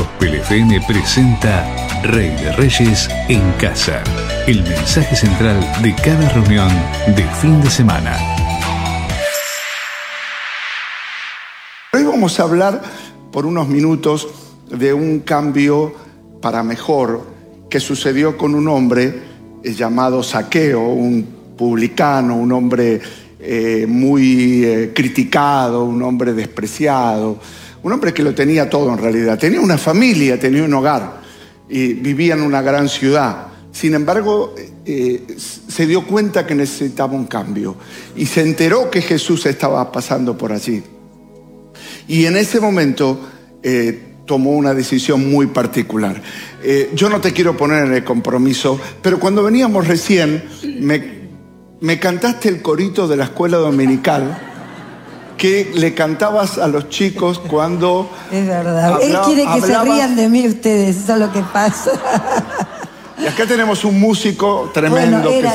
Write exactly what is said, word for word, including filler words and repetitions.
Gospel F M presenta Rey de Reyes en Casa, el mensaje central de cada reunión de fin de semana. Hoy vamos a hablar por unos minutos de un cambio para mejor que sucedió con un hombre llamado Zaqueo, un publicano, un hombre eh, muy eh, criticado, un hombre despreciado, un hombre que lo tenía todo en realidad. Tenía una familia, tenía un hogar y vivía en una gran ciudad. Sin embargo, eh, se dio cuenta que necesitaba un cambio y se enteró que Jesús estaba pasando por allí. Y en ese momento eh, tomó una decisión muy particular. Eh, yo no te quiero poner en el compromiso, pero cuando veníamos recién, me, me cantaste el corito de la escuela dominical que le cantabas a los chicos cuando... Es verdad. Habla, Él quiere que hablabas... se rían de mí ustedes, eso es lo que pasa. Y acá tenemos un músico tremendo. Bueno, era... que